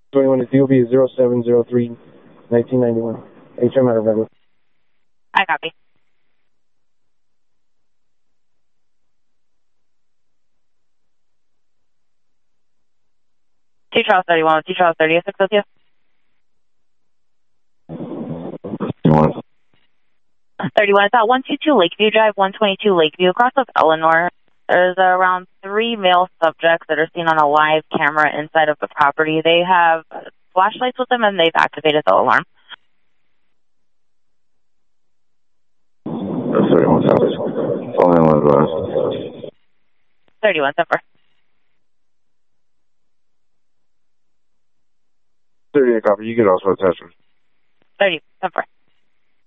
21 is DOB 0703 1991. HM out of Redwood. I copy. T Charles 31 with T Charles 36 with you. 31, it's at 122 Lakeview Drive, 122 Lakeview, across with Eleanor. There's around 3 male subjects that are seen on a live camera inside of the property. They have flashlights with them, and they've activated the alarm. 31 South. Only one advised. 31, Zephyr. 38 copy. You can also attach them. 30, Zephyr.